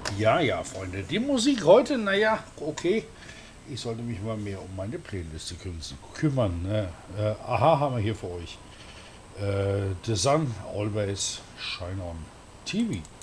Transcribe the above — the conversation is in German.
Ja, ja, Freunde. Die Musik heute, naja, okay. Ich sollte mich mal mehr um meine Playliste kümmern. Ne? Aha, haben wir hier für euch. The Sun Always Shine On TV.